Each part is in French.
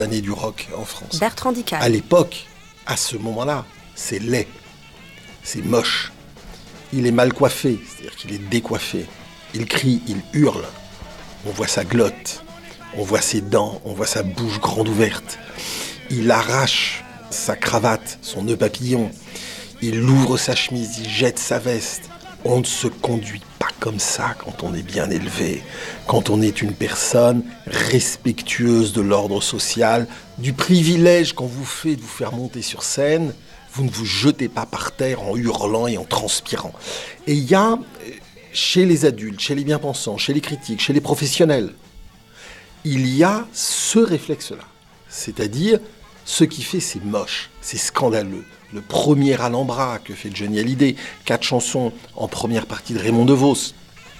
L'année du rock en France. Bertrand Dical. À l'époque, à ce moment-là, c'est laid, c'est moche. Il est mal coiffé, c'est-à-dire qu'il est décoiffé. Il crie, il hurle. On voit sa glotte, on voit ses dents, on voit sa bouche grande ouverte. Il arrache sa cravate, son nœud papillon. Il ouvre sa chemise, il jette sa veste. On ne se conduit pas comme ça quand on est bien élevé, quand on est une personne respectueuse de l'ordre social, du privilège qu'on vous fait de vous faire monter sur scène. Vous ne vous jetez pas par terre en hurlant et en transpirant. Et il y a, chez les adultes, chez les bien-pensants, chez les critiques, chez les professionnels, il y a ce réflexe-là. C'est-à-dire, ce qui fait, c'est moche, c'est scandaleux. Le premier Alhambra que fait Johnny Hallyday, 4 chansons en première partie de Raymond DeVos.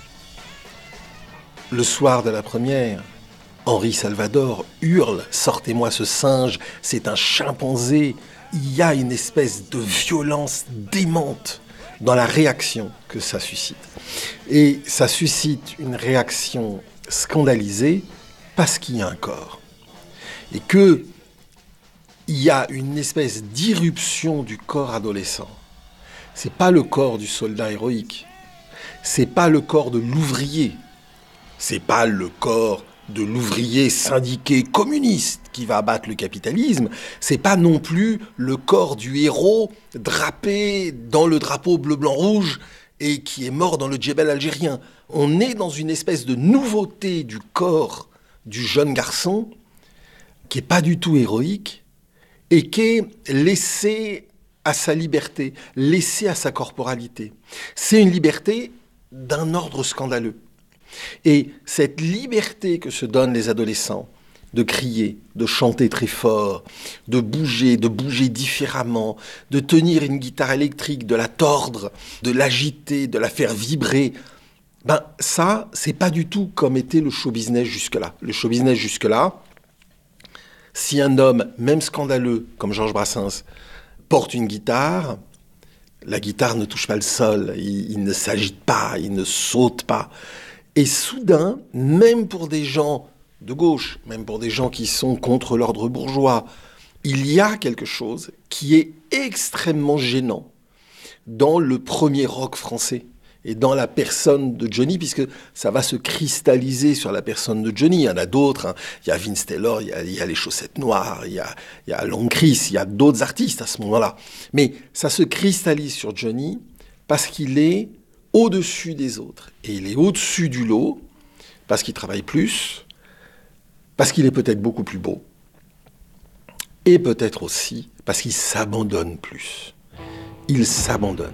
Le soir de la première, Henri Salvador hurle « Sortez-moi ce singe, c'est un chimpanzé ». Il y a une espèce de violence démente dans la réaction que ça suscite. Et ça suscite une réaction scandalisée parce qu'il y a un corps. Et qu'il y a une espèce d'irruption du corps adolescent. C'est pas le corps du soldat héroïque. C'est pas le corps de l'ouvrier. C'est pas le corps de l'ouvrier syndiqué communiste qui va abattre le capitalisme, c'est pas non plus le corps du héros drapé dans le drapeau bleu-blanc-rouge et qui est mort dans le djebel algérien. On est dans une espèce de nouveauté du corps du jeune garçon qui est pas du tout héroïque et qui est laissé à sa liberté, laissé à sa corporalité. C'est une liberté d'un ordre scandaleux. Et cette liberté que se donnent les adolescents, de crier, de chanter très fort, de bouger différemment, de tenir une guitare électrique, de la tordre, de l'agiter, de la faire vibrer, ça, c'est pas du tout comme était le show business jusque-là. Le show business jusque-là, si un homme, même scandaleux, comme Georges Brassens, porte une guitare, la guitare ne touche pas le sol, il ne s'agite pas, il ne saute pas. Et soudain, même pour des gens de gauche, même pour des gens qui sont contre l'ordre bourgeois, il y a quelque chose qui est extrêmement gênant dans le premier rock français et dans la personne de Johnny, puisque ça va se cristalliser sur la personne de Johnny. Il y en a d'autres, hein. Il y a Vince Taylor, il y a les Chaussettes Noires, il y a Long Chris, il y a d'autres artistes à ce moment-là. Mais ça se cristallise sur Johnny parce qu'il est au-dessus des autres. Et il est au-dessus du lot parce qu'il travaille plus, parce qu'il est peut-être beaucoup plus beau, et peut-être aussi parce qu'il s'abandonne plus. Il s'abandonne.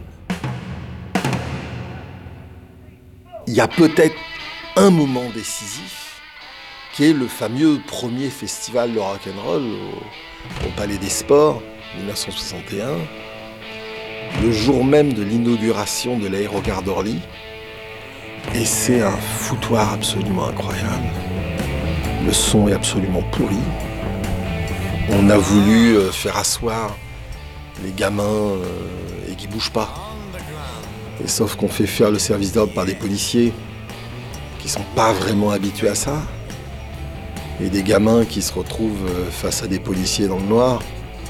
Il y a peut-être un moment décisif qui est le fameux premier festival de rock'n'roll au Palais des Sports, 1961, le jour même de l'inauguration de l'aérogare d'Orly. Et c'est un foutoir absolument incroyable. Le son est absolument pourri. On a voulu faire asseoir les gamins et qui bougent pas. Et sauf qu'on fait faire le service d'ordre par des policiers qui sont pas vraiment habitués à ça. Et des gamins qui se retrouvent face à des policiers dans le noir.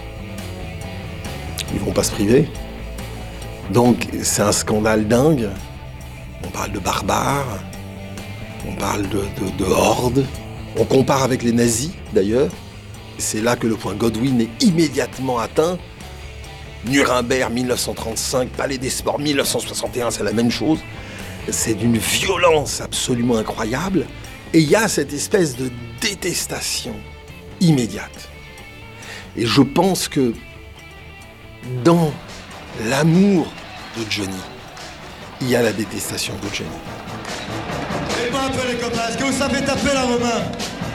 Ils vont pas se priver. Donc c'est un scandale dingue. On parle de barbares, on parle de hordes. On compare avec les nazis d'ailleurs. C'est là que le point Godwin est immédiatement atteint. Nuremberg 1935, Palais des Sports 1961, c'est la même chose. C'est d'une violence absolument incroyable. Et il y a cette espèce de détestation immédiate. Et je pense que dans l'amour de Johnny, il y a la détestation de Johnny. Et pas un peu les copains, est-ce que vous savez taper là vos mains?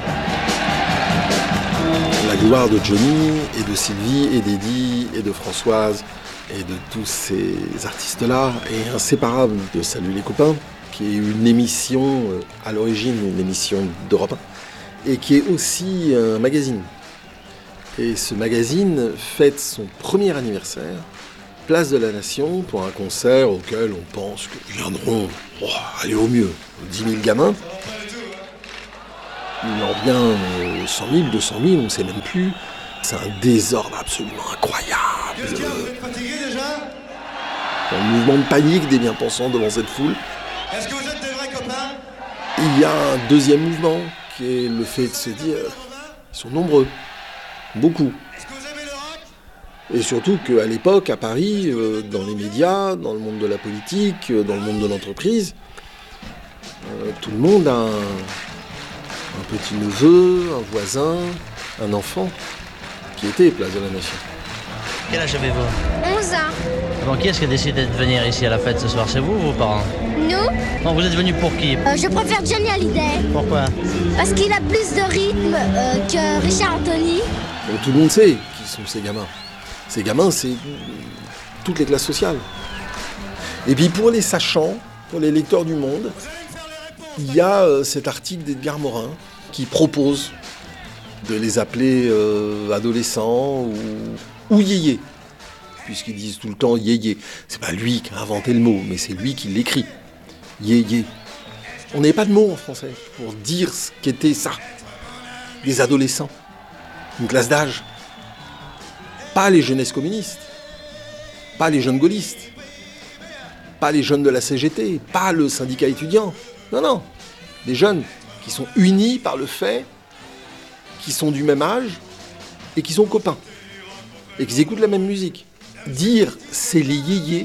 La gloire de Johnny et de Sylvie et d'Eddie et de Françoise et de tous ces artistes-là est inséparable de Salut les copains, qui est une émission, à l'origine une émission d'Europe 1, et qui est aussi un magazine. Et ce magazine fête son premier anniversaire, Place de la Nation, pour un concert auquel on pense que viendront, allez au mieux, 10 000 gamins. Il en vient 100 000, 200 000, on ne sait même plus. C'est un désordre absolument incroyable. Qu'est-ce qu'il y a? Vous êtes fatigué déjà? Un mouvement de panique des bien-pensants devant cette foule. Est-ce que vous êtes des vrais copains? Il y a un deuxième mouvement qui est le fait de se dire ils sont nombreux, beaucoup. Est-ce que vous aimez le rock? Et surtout qu'à l'époque, à Paris, dans les médias, dans le monde de la politique, dans le monde de l'entreprise, tout le monde a un petit-neveu, un voisin, un enfant qui était Place de la Nation. Quel âge avez-vous? 11 ans. Bon, qui est-ce qui a décidé de venir ici à la fête ce soir? C'est vous ou vos parents? Nous, Bon, vous êtes venu pour qui? je préfère Johnny Hallyday Pourquoi? parce qu'il a plus de rythme que Richard Anthony. Donc tout le monde sait qui sont ces gamins. Ces gamins, c'est toutes les classes sociales. Et puis pour les sachants, pour les lecteurs du Monde, il y a cet article d'Edgar Morin qui propose de les appeler adolescents ou yéyés, puisqu'ils disent tout le temps yéyé. C'est pas lui qui a inventé le mot, mais c'est lui qui l'écrit. Yéyé. On n'avait pas de mot en français pour dire ce qu'était ça. Des adolescents. Une classe d'âge. Pas les jeunesses communistes. Pas les jeunes gaullistes. Pas les jeunes de la CGT. Pas le syndicat étudiant. Non, non. Des jeunes qui sont unis par le fait qu'ils sont du même âge et qui sont copains. Et qu'ils écoutent la même musique. Dire c'est les yéyés,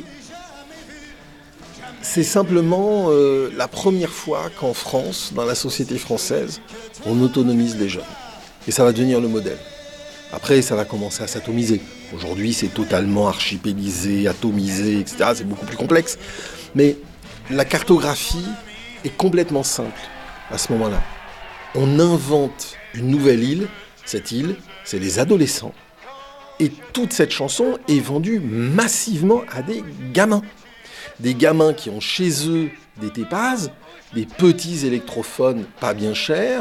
c'est simplement la première fois qu'en France, dans la société française, on autonomise les jeunes. Et ça va devenir le modèle. Après, ça va commencer à s'atomiser. Aujourd'hui, c'est totalement archipélisé, atomisé, etc. C'est beaucoup plus complexe. Mais la cartographie est complètement simple à ce moment-là. On invente une nouvelle île. Cette île, c'est les adolescents. Et toute cette chanson est vendue massivement à des gamins. Des gamins qui ont chez eux des tépazes, des petits électrophones pas bien chers,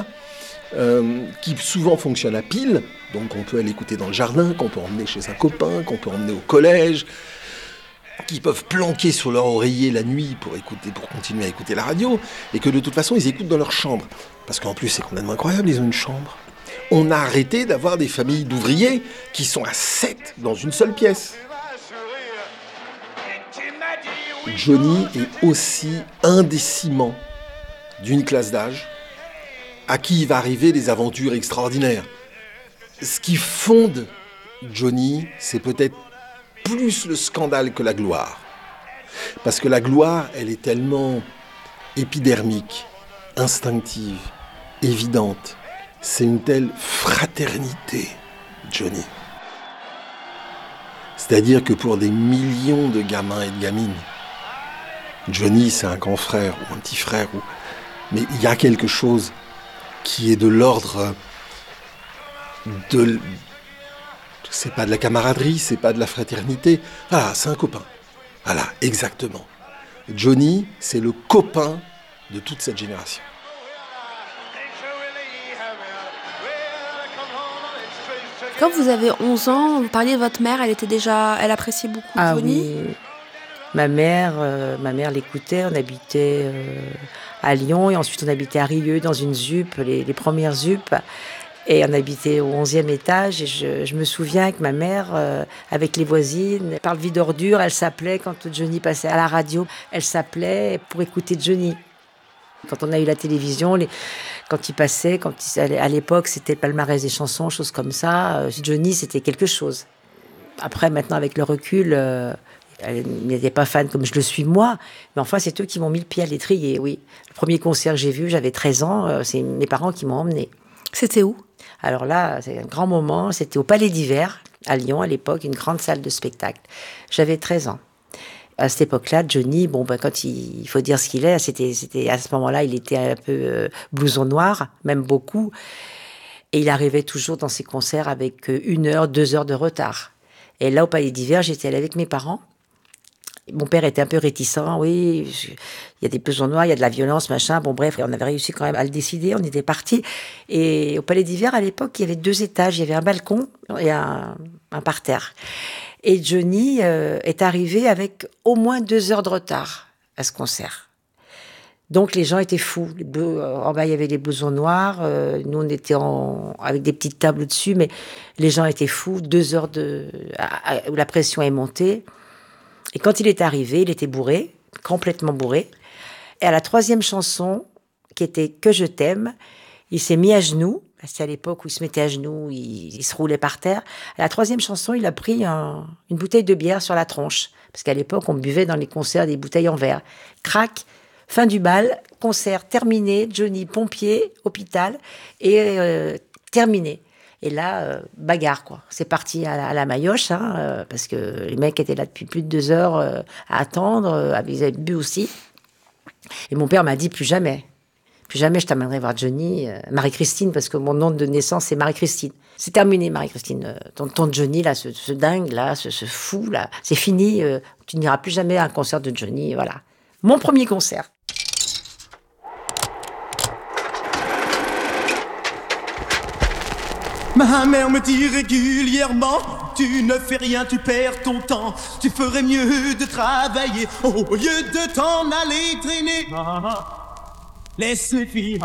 qui souvent fonctionnent à pile, donc on peut aller écouter dans le jardin, qu'on peut emmener chez un copain, qu'on peut emmener au collège, qui peuvent planquer sur leur oreiller la nuit pour continuer à écouter la radio, et que de toute façon ils écoutent dans leur chambre. Parce qu'en plus c'est complètement incroyable, ils ont une chambre. On a arrêté d'avoir des familles d'ouvriers qui sont à 7 dans une seule pièce. Johnny est aussi un des ciments d'une classe d'âge à qui il va arriver des aventures extraordinaires. Ce qui fonde Johnny, c'est peut-être plus le scandale que la gloire. Parce que la gloire, elle est tellement épidermique, instinctive, évidente. C'est une telle fraternité, Johnny. C'est-à-dire que pour des millions de gamins et de gamines, Johnny, c'est un grand frère ou un petit frère. Mais il y a quelque chose qui est de l'ordre de... C'est pas de la camaraderie, c'est pas de la fraternité. Ah, c'est un copain. Voilà, exactement. Johnny, c'est le copain de toute cette génération. Quand vous avez 11 ans, vous parliez de votre mère, elle appréciait beaucoup Johnny. Oui. Ma mère l'écoutait, on habitait à Lyon et ensuite on habitait à Rieux dans une ZUP, les premières ZUP. Et on habitait au 11e étage et je me souviens que ma mère, avec les voisines, par le vide ordure, elle s'appelait, quand Johnny passait à la radio, elle s'appelait pour écouter Johnny. Quand on a eu la télévision, quand il passait, à l'époque, c'était le palmarès des chansons, choses comme ça. Johnny, c'était quelque chose. Après, maintenant, avec le recul, elle n'était pas fan comme je le suis moi. Mais enfin, c'est eux qui m'ont mis le pied à l'étrier, oui. Le premier concert que j'ai vu, j'avais 13 ans, c'est mes parents qui m'ont emmené. C'était où ? Alors là, c'est un grand moment. C'était au Palais d'Hiver, à Lyon, à l'époque, une grande salle de spectacle. J'avais 13 ans. À cette époque-là, Johnny, quand il faut dire ce qu'il est, c'était à ce moment-là, il était un peu blouson noir, même beaucoup. Et il arrivait toujours dans ses concerts avec 1 heure, 2 heures de retard. Et là, au Palais d'Hiver, j'étais allée avec mes parents. Mon père était un peu réticent. Oui, il y a des blousons noirs, il y a de la violence, machin. Bon, bref, on avait réussi quand même à le décider. On était partis. Et au Palais d'Hiver, à l'époque, il y avait 2 étages. Il y avait un balcon et un parterre. Et Johnny est arrivé avec au moins 2 heures de retard à ce concert. Donc les gens étaient fous. En bas, il y avait les blousons noirs. Nous, on était avec des petites tables au-dessus, mais les gens étaient fous. 2 heures où la pression est montée. Et quand il est arrivé, il était bourré, complètement bourré. Et à la 3e chanson, qui était « Que je t'aime », il s'est mis à genoux. C'était à l'époque où il se mettait à genoux, il se roulait par terre. À la 3e chanson, il a pris une bouteille de bière sur la tronche. Parce qu'à l'époque, on buvait dans les concerts des bouteilles en verre. Crac, fin du bal, concert terminé, Johnny pompier, hôpital, et terminé. Et là, bagarre, quoi. C'est parti à la maillotche, parce que les mecs étaient là depuis plus de 2 heures à attendre, ils avaient bu aussi. Et mon père m'a dit, plus jamais je t'amènerai voir Johnny, Marie-Christine, parce que mon nom de naissance, c'est Marie-Christine. C'est terminé, Marie-Christine. Ton Johnny, là, ce dingue, là, ce fou, là, c'est fini. Tu n'iras plus jamais à un concert de Johnny, voilà. Mon premier concert. Ma mère me dit régulièrement, tu ne fais rien, tu perds ton temps. Tu ferais mieux de travailler au lieu de t'en aller traîner. Laisse les filles,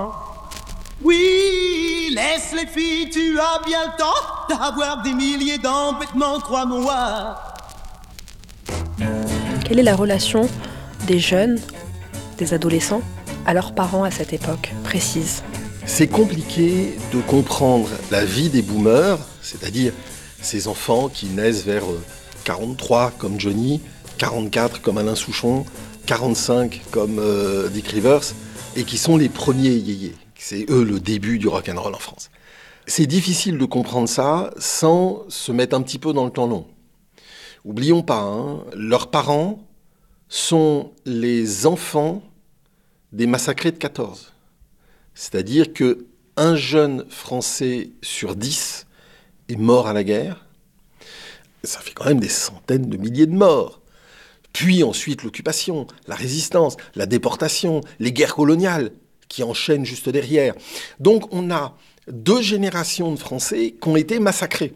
oui, laisse les filles, tu as bien le temps d'avoir des milliers d'embêtements, crois-moi. Quelle est la relation des jeunes, des adolescents, à leurs parents à cette époque précise? C'est compliqué de comprendre la vie des boomers, c'est-à-dire ces enfants qui naissent vers 43 comme Johnny, 44 comme Alain Souchon, 45 comme Dick Rivers, et qui sont les premiers yéyés. C'est eux le début du rock'n'roll en France. C'est difficile de comprendre ça sans se mettre un petit peu dans le temps long. Oublions pas, leurs parents sont les enfants des massacrés de 14. C'est-à-dire qu'un jeune Français sur 10 est mort à la guerre. Ça fait quand même des centaines de milliers de morts. Puis ensuite l'occupation, la résistance, la déportation, les guerres coloniales qui enchaînent juste derrière. Donc on a 2 générations de Français qui ont été massacrés.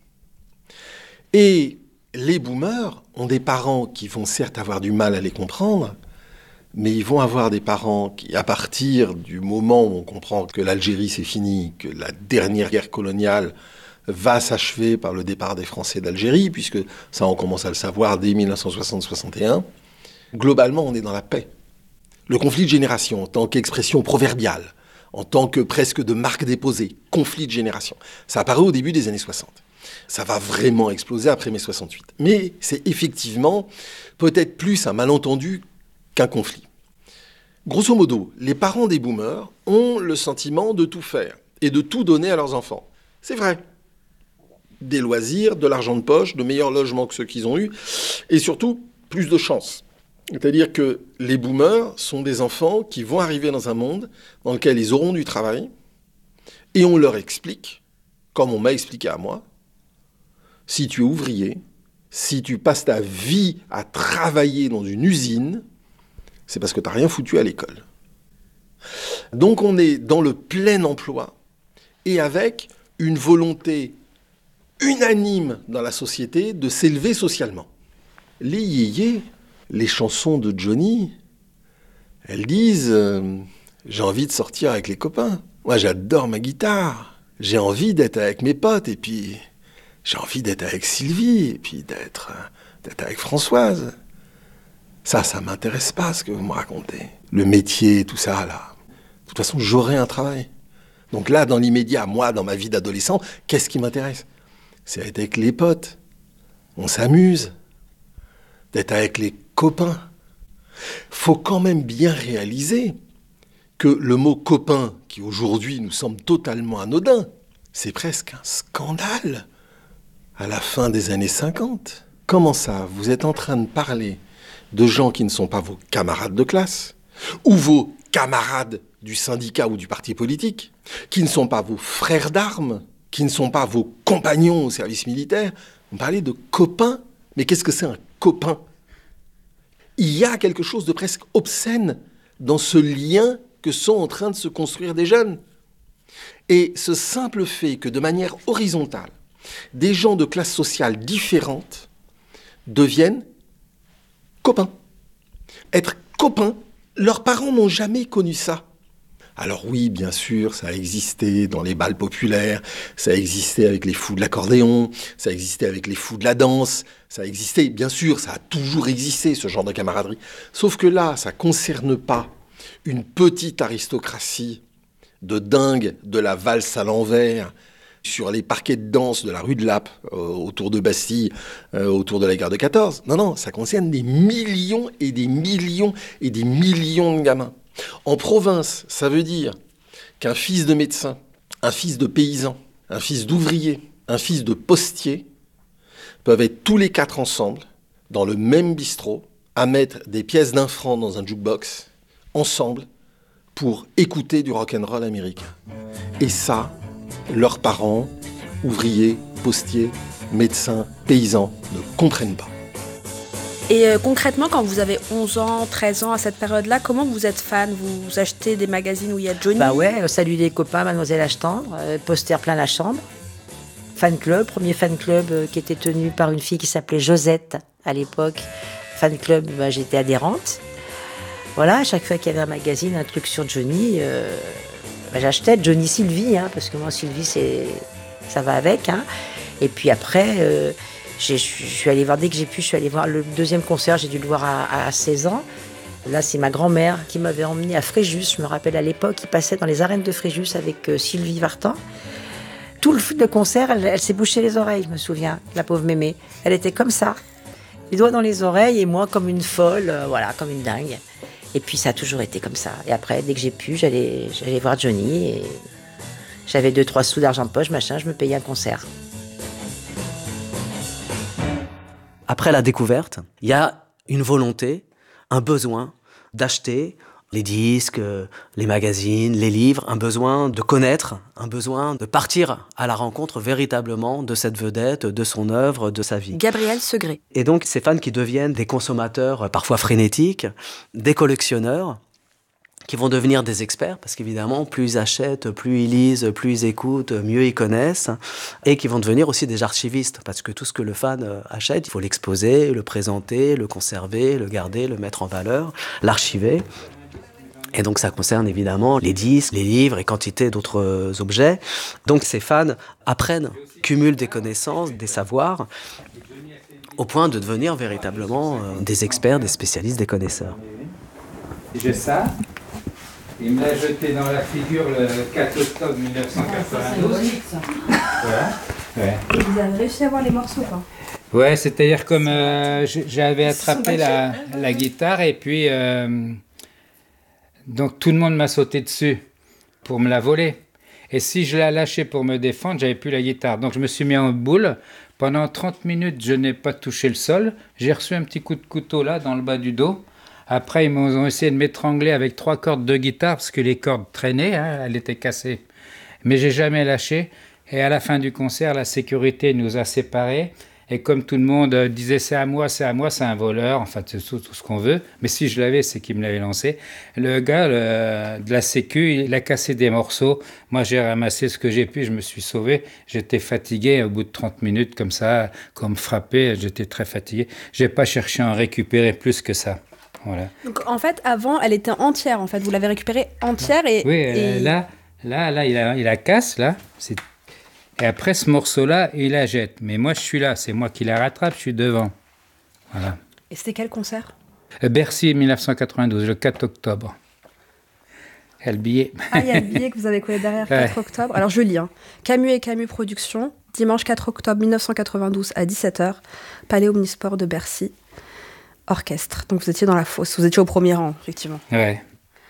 Et les boomers ont des parents qui vont certes avoir du mal à les comprendre, mais ils vont avoir des parents qui, à partir du moment où on comprend que l'Algérie c'est fini, que la dernière guerre coloniale va s'achever par le départ des Français d'Algérie, puisque ça on commence à le savoir dès 1960-61, globalement on est dans la paix. Le conflit de génération en tant qu'expression proverbiale, en tant que presque de marque déposée, conflit de génération, ça apparaît au début des années 60. Ça va vraiment exploser après mai 68. Mais c'est effectivement peut-être plus un malentendu qu'un conflit. Grosso modo, les parents des boomers ont le sentiment de tout faire et de tout donner à leurs enfants. C'est vrai. Des loisirs, de l'argent de poche, de meilleurs logements que ceux qu'ils ont eus, et surtout, plus de chance. C'est-à-dire que les boomers sont des enfants qui vont arriver dans un monde dans lequel ils auront du travail, et on leur explique, comme on m'a expliqué à moi, si tu es ouvrier, si tu passes ta vie à travailler dans une usine, c'est parce que tu n'as rien foutu à l'école. Donc on est dans le plein emploi et avec une volonté unanime dans la société de s'élever socialement. Les yéyés, les chansons de Johnny, elles disent j'ai envie de sortir avec les copains. Moi j'adore ma guitare, j'ai envie d'être avec mes potes et puis j'ai envie d'être avec Sylvie et puis d'être avec Françoise. Ça m'intéresse pas ce que vous me racontez. Le métier, tout ça, là. De toute façon, j'aurai un travail. Donc là, dans l'immédiat, moi, dans ma vie d'adolescent, qu'est-ce qui m'intéresse ? C'est d'être avec les potes. On s'amuse. D'être avec les copains. Faut quand même bien réaliser que le mot copain, qui aujourd'hui nous semble totalement anodin, c'est presque un scandale à la fin des années 50. Comment ça ? Vous êtes en train de parler de gens qui ne sont pas vos camarades de classe, ou vos camarades du syndicat ou du parti politique, qui ne sont pas vos frères d'armes, qui ne sont pas vos compagnons au service militaire. Vous parlez de copains, mais qu'est-ce que c'est un copain ? Il y a quelque chose de presque obscène dans ce lien que sont en train de se construire des jeunes. Et ce simple fait que de manière horizontale, des gens de classes sociales différentes deviennent copains. Être copain, Leurs parents n'ont jamais connu ça. Alors oui, bien sûr, ça a existé dans les bals populaires, ça a existé avec les fous de l'accordéon, ça a existé avec les fous de la danse, ça a existé, bien sûr, ça a toujours existé, ce genre de camaraderie. Sauf que là, ça ne concerne pas une petite aristocratie de dingue de la valse à l'envers sur les parquets de danse de la rue de Lappe, autour de Bastille, autour de la gare de 14. Non, ça concerne des millions et des millions et des millions de gamins. En province, ça veut dire qu'un fils de médecin, un fils de paysan, un fils d'ouvrier, un fils de postier peuvent être tous les 4 ensemble, dans le même bistrot, à mettre des pièces d'1 franc dans un jukebox, ensemble, pour écouter du rock'n'roll américain. Et ça, leurs parents, ouvriers, postiers, médecins, paysans, ne comprennent pas. Et concrètement, quand vous avez 11 ans, 13 ans, à cette période-là, comment vous êtes fan ? Vous achetez des magazines où il y a Johnny ? Bah ouais, Salut les copains, Mademoiselle Ashtendre, poster plein la chambre. Fan club, premier fan club qui était tenu par une fille qui s'appelait Josette à l'époque. Fan club, j'étais adhérente. Voilà, à chaque fois qu'il y avait un magazine, un truc sur Johnny, j'achetais Johnny Sylvie, parce que moi Sylvie, ça va avec. Et puis après... je suis allée voir, dès que j'ai pu, je suis allée voir le deuxième concert, j'ai dû le voir à 16 ans. Là, c'est ma grand-mère qui m'avait emmenée à Fréjus. Je me rappelle à l'époque, il passait dans les arènes de Fréjus avec Sylvie Vartan. Tout le concert, elle s'est bouché les oreilles, je me souviens, la pauvre mémé. Elle était comme ça, les doigts dans les oreilles et moi comme une folle, comme une dingue. Et puis ça a toujours été comme ça. Et après, dès que j'ai pu, j'allais voir Johnny et j'avais 2-3 sous d'argent de poche, je me payais un concert. Après la découverte, il y a une volonté, un besoin d'acheter les disques, les magazines, les livres, un besoin de connaître, un besoin de partir à la rencontre véritablement de cette vedette, de son œuvre, de sa vie. Gabriel Segré. Et donc ces fans qui deviennent des consommateurs parfois frénétiques, des collectionneurs, qui vont devenir des experts, parce qu'évidemment, plus ils achètent, plus ils lisent, plus ils écoutent, mieux ils connaissent, et qui vont devenir aussi des archivistes, parce que tout ce que le fan achète, il faut l'exposer, le présenter, le conserver, le garder, le mettre en valeur, l'archiver. Et donc ça concerne évidemment les disques, les livres et quantité d'autres objets. Donc ces fans apprennent, cumulent des connaissances, des savoirs, au point de devenir véritablement des experts, des spécialistes, des connaisseurs. J'ai ça. Il me l'a jeté dans la figure le 4 octobre 1992. Ça. Voilà. Ouais. Et vous avez réussi à voir les morceaux, quoi? Ouais, c'est-à-dire comme j'avais attrapé la guitare et puis donc tout le monde m'a sauté dessus pour me la voler. Et si je la lâchais pour me défendre, j'avais plus la guitare. Donc je me suis mis en boule. Pendant 30 minutes, je n'ai pas touché le sol. J'ai reçu un petit coup de couteau là dans le bas du dos. Après, ils m'ont essayé de m'étrangler avec 3 cordes de guitare parce que les cordes traînaient, elles étaient cassées. Mais j'ai jamais lâché. Et à la fin du concert, la sécurité nous a séparés. Et comme tout le monde disait c'est à moi, c'est un voleur, enfin c'est tout ce qu'on veut. Mais si je l'avais, c'est qu'il me l'avait lancé. Le gars de la sécu, il a cassé des morceaux. Moi, j'ai ramassé ce que j'ai pu, je me suis sauvé. J'étais fatigué au bout de 30 minutes comme ça, comme frappé, j'étais très fatigué. J'ai pas cherché à en récupérer plus que ça. Voilà. Donc en fait, avant, elle était entière. En fait, vous l'avez récupérée entière et. Oui, là, il la casse là. Et après ce morceau-là, il la jette. Mais moi, je suis là. C'est moi qui la rattrape. Je suis devant. Voilà. Et c'était quel concert ? Bercy 1992, le 4 octobre. Il y a le billet. Ah, il y a le billet que vous avez collé derrière, 4 octobre. Alors je lis. Camus et Camus Productions, dimanche 4 octobre 1992 à 17h, Palais Omnisport de Bercy. Orchestre. Donc vous étiez dans la fosse, vous étiez au premier rang, effectivement. Ouais.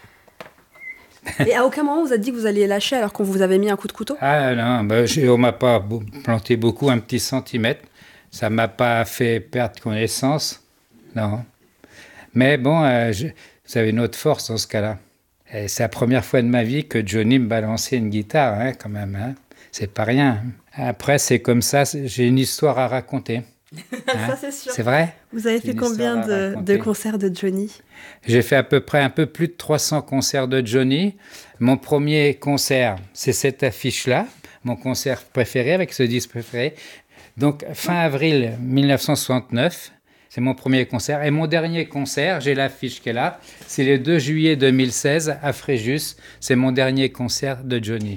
Et à aucun moment vous avez dit que vous alliez lâcher alors qu'on vous avait mis un coup de couteau ? Ah non, on m'a pas planté beaucoup, un petit centimètre. Ça m'a pas fait perdre connaissance, non. Mais bon, vous avez une autre force dans ce cas-là. Et c'est la première fois de ma vie que Johnny me balançait une guitare, quand même. C'est pas rien. Après, c'est comme ça, j'ai une histoire à raconter. Ça, c'est sûr. C'est vrai ? Vous avez fait combien de concerts de Johnny ? J'ai fait à peu près un peu plus de 300 concerts de Johnny. Mon premier concert, c'est cette affiche-là, mon concert préféré avec ce disque préféré. Donc, fin avril 1969, C'est mon premier concert. Et mon dernier concert, j'ai l'affiche qui est là, c'est le 2 juillet 2016 à Fréjus. C'est mon dernier concert de Johnny.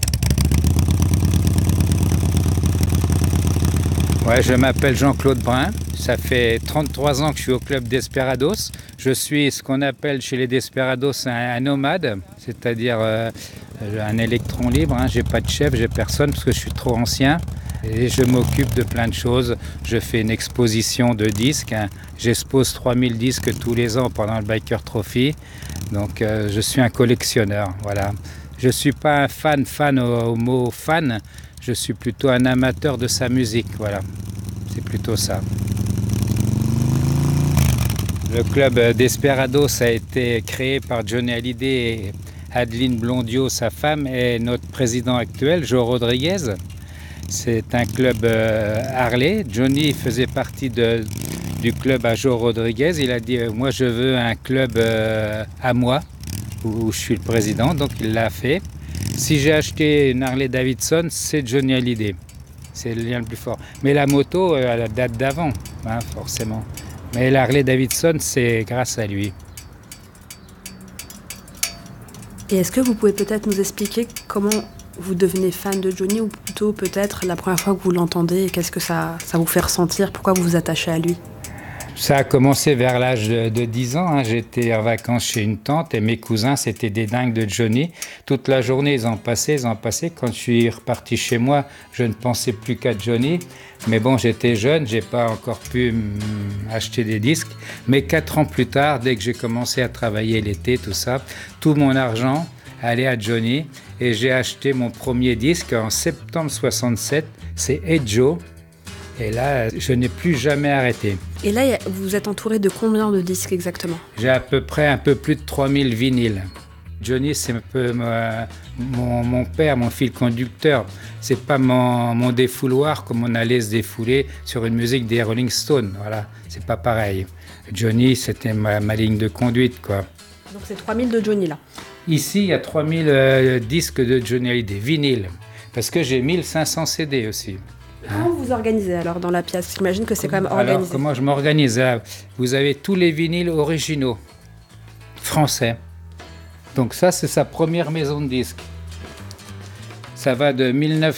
Ouais, je m'appelle Jean-Claude Brun. Ça fait 33 ans que je suis au club Desperados. Je suis ce qu'on appelle chez les Desperados un nomade, c'est-à-dire un électron libre. J'ai pas de chef, j'ai personne parce que je suis trop ancien. Et je m'occupe de plein de choses. Je fais une exposition de disques. J'expose 3000 disques tous les ans pendant le Biker Trophy. Donc je suis un collectionneur. Voilà. Je ne suis pas un fan au mot fan. Je suis plutôt un amateur de sa musique. Voilà. C'est plutôt ça. Le club Desperados a été créé par Johnny Hallyday et Adeline Blondiot, sa femme, et notre président actuel, Joe Rodriguez. C'est un club Harley. Johnny faisait partie du club à Joe Rodriguez. Il a dit moi je veux un club à moi où je suis le président, donc il l'a fait. Si j'ai acheté une Harley Davidson, c'est Johnny Hallyday. C'est le lien le plus fort. Mais la moto, elle date d'avant, forcément. Mais la Harley Davidson, c'est grâce à lui. Et est-ce que vous pouvez peut-être nous expliquer comment vous devenez fan de Johnny, ou plutôt peut-être la première fois que vous l'entendez, et qu'est-ce que ça vous fait ressentir? Pourquoi vous vous attachez à lui? Ça a commencé vers l'âge de 10 ans. J'étais en vacances chez une tante et mes cousins, c'était des dingues de Johnny. Toute la journée, ils en passaient. Quand je suis reparti chez moi, je ne pensais plus qu'à Johnny. Mais bon, j'étais jeune, j'ai pas encore pu acheter des disques. Mais 4 ans plus tard, dès que j'ai commencé à travailler l'été, tout ça, tout mon argent allait à Johnny. Et j'ai acheté mon premier disque en septembre 67. C'est Hey Joe. Et là, je n'ai plus jamais arrêté. Et là, vous êtes entouré de combien de disques exactement? J'ai à peu près un peu plus de 3000 vinyles. Johnny, c'est un peu mon père, mon fil conducteur. C'est pas mon défouloir comme on allait se défouler sur une musique des Rolling Stones. Voilà, c'est pas pareil. Johnny, c'était ma ligne de conduite, quoi. Donc c'est 3000 de Johnny, là? Ici, il y a 3000 disques de Johnny Hallyday, vinyles. Parce que j'ai 1500 CD aussi. Comment vous vous organisez alors dans la pièce? J'imagine que c'est quand même organisé. Alors, comment je m'organise? Vous avez tous les vinyles originaux, français. Donc ça, c'est sa première maison de disques. Ça va de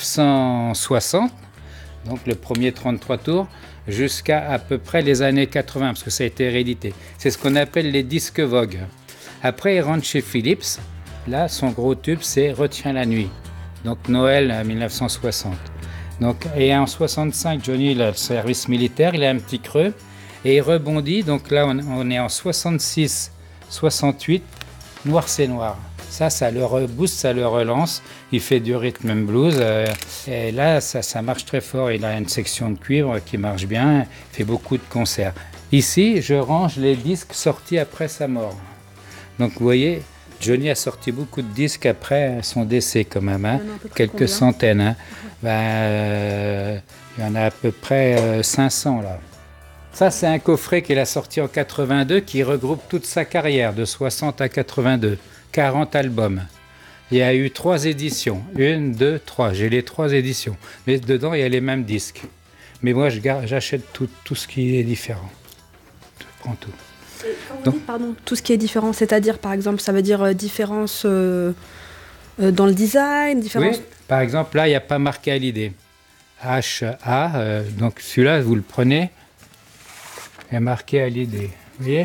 1960, donc le premier 33 tours, jusqu'à à peu près les années 80, parce que ça a été réédité. C'est ce qu'on appelle les disques Vogue. Après, il rentre chez Philips. Là, son gros tube, c'est Retiens la nuit. Donc Noël 1960. Donc, et en 65, Johnny, il a le service militaire, il a un petit creux et il rebondit. Donc là, on est en 66, 68, Noir c'est noir. Ça le rebooste, ça le relance. Il fait du rhythm and blues. Et là, ça marche très fort. Il a une section de cuivre qui marche bien. Il fait beaucoup de concerts. Ici, je range les disques sortis après sa mort. Donc vous voyez, Johnny a sorti beaucoup de disques après son décès quand même, quelques centaines. Il y en a à peu près 500 là. Ça, c'est un coffret qu'il a sorti en 82 qui regroupe toute sa carrière de 60 à 82, 40 albums. Il y a eu 3 éditions, 1, 2, 3, j'ai les 3 éditions. Mais dedans, il y a les mêmes disques. Mais moi, j'achète tout ce qui est différent. Je prends tout. Quand vous dites, pardon, tout ce qui est différent, c'est-à-dire, par exemple, ça veut dire différence dans le design, différence... Oui, par exemple, là, il n'y a pas marqué Hallyday. H-A, donc celui-là, vous le prenez, il y a marqué Hallyday. Vous voyez?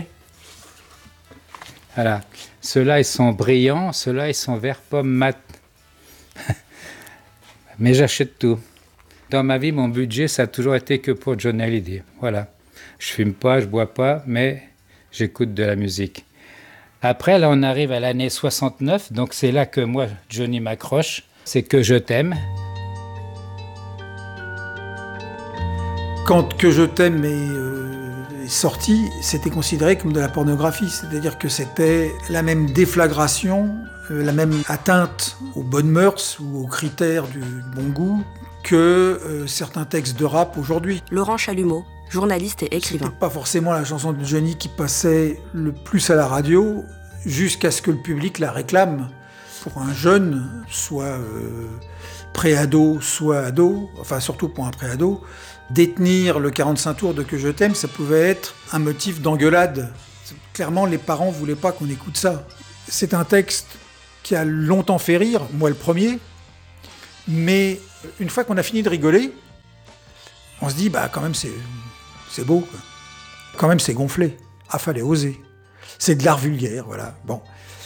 Voilà. Ceux-là, ils sont brillants, ceux-là, ils sont vert pomme mat. Mais j'achète tout. Dans ma vie, mon budget, ça a toujours été que pour Johnny Hallyday. Voilà. Je fume pas, je bois pas, mais j'écoute de la musique. Après, là, on arrive à l'année 69, donc c'est là que moi, Johnny m'accroche. C'est Que je t'aime. Quand Que je t'aime est sorti, c'était considéré comme de la pornographie, c'est-à-dire que c'était la même déflagration, la même atteinte aux bonnes mœurs ou aux critères du bon goût que certains textes de rap aujourd'hui. Laurent Chalumeau, journaliste et écrivain. C'était pas forcément la chanson de Johnny qui passait le plus à la radio, jusqu'à ce que le public la réclame. Pour un jeune, soit préado, soit ado, enfin surtout pour un préado, détenir le 45 tours de Que je t'aime, ça pouvait être un motif d'engueulade. Clairement, les parents voulaient pas qu'on écoute ça. C'est un texte qui a longtemps fait rire, moi le premier, mais une fois qu'on a fini de rigoler, on se dit, bah quand même c'est beau, quoi. Quand même c'est gonflé. Ah, fallait oser. C'est de l'art vulgaire, voilà. Bon.